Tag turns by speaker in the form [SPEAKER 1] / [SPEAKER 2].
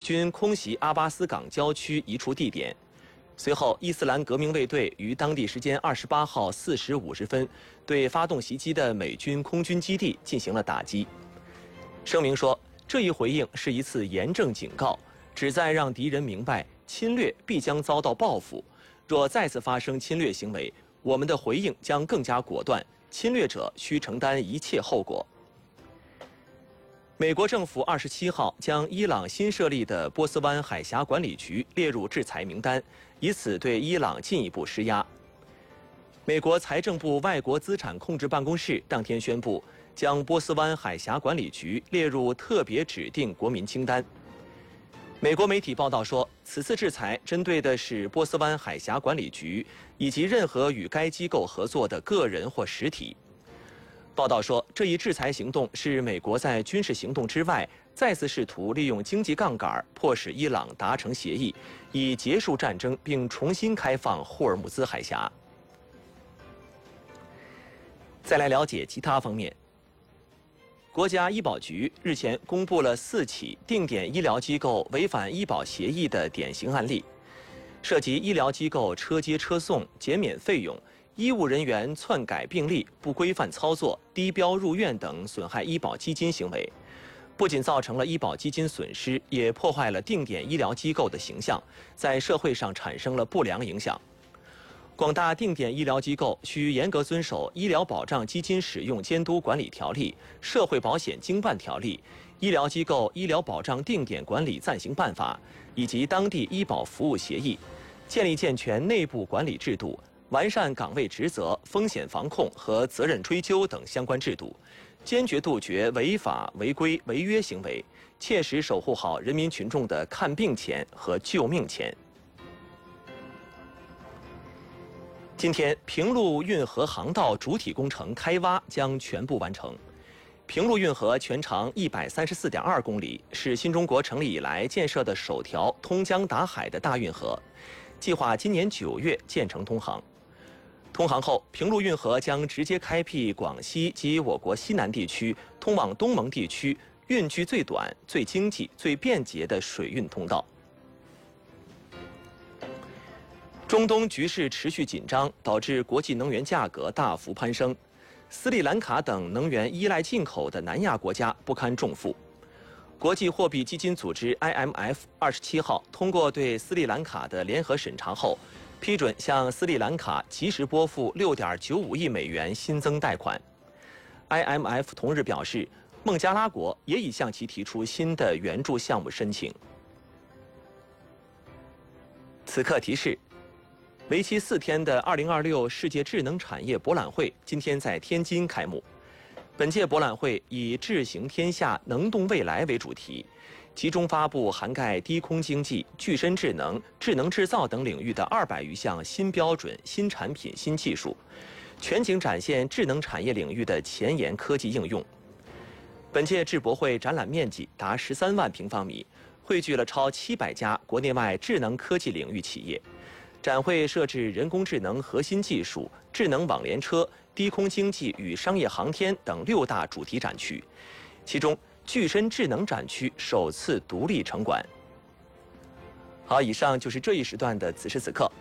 [SPEAKER 1] 军空袭阿巴斯港郊区一处地点。随后，伊斯兰革命卫队于当地时间28号4时50分对发动袭击的美军空军基地进行了打击。声明说，这一回应是一次严正警告，旨在让敌人明白侵略必将遭到报复。若再次发生侵略行为，我们的回应将更加果断，侵略者需承担一切后果。美国政府27号将伊朗新设立的波斯湾海峡管理局列入制裁名单，以此对伊朗进一步施压。美国财政部外国资产控制办公室当天宣布，将波斯湾海峡管理局列入特别指定国民清单。美国媒体报道说，此次制裁针对的是波斯湾海峡管理局以及任何与该机构合作的个人或实体。报道说，这一制裁行动是美国在军事行动之外，再次试图利用经济杠杆迫使伊朗达成协议，以结束战争并重新开放霍尔木兹海峡。再来了解其他方面。国家医保局日前公布了4起定点医疗机构违反医保协议的典型案例，涉及医疗机构车接车送、减免费用、医务人员篡改病历、不规范操作、低标入院等损害医保基金行为，不仅造成了医保基金损失，也破坏了定点医疗机构的形象，在社会上产生了不良影响。广大定点医疗机构需严格遵守《医疗保障基金使用监督管理条例》、《社会保险经办条例》、《医疗机构医疗保障定点管理暂行办法》以及当地医保服务协议，建立健全内部管理制度，完善岗位职责、风险防控和责任追究等相关制度，坚决杜绝违法、违规、违约行为，切实守护好人民群众的看病钱和救命钱。今天，平陆运河航道主体工程开挖将全部完成。平陆运河全长134.2公里，是新中国成立以来建设的首条通江达海的大运河，计划今年9月建成通航。通航后，平陆运河将直接开辟广西及我国西南地区通往东盟地区运距最短、最经济、最便捷的水运通道。中东局势持续紧张，导致国际能源价格大幅攀升。斯里兰卡等能源依赖进口的南亚国家不堪重负。国际货币基金组织 IMF 27号通过对斯里兰卡的联合审查后，批准向斯里兰卡及时拨付6.95亿美元新增贷款。IMF 同日表示，孟加拉国也已向其提出新的援助项目申请。此刻提示。为期4天的2026世界智能产业博览会今天在天津开幕。本届博览会以“智行天下，能动未来”为主题，集中发布涵盖低空经济、具身智能、智能制造等领域的200余项新标准、新产品、新技术，全景展现智能产业领域的前沿科技应用。本届智博会展览面积达13万平方米，汇聚了超700家国内外智能科技领域企业。展会设置人工智能核心技术、智能网联车、低空经济与商业航天等6大主题展区，其中具身智能展区首次独立城管。好，以上就是这一时段的此时此刻。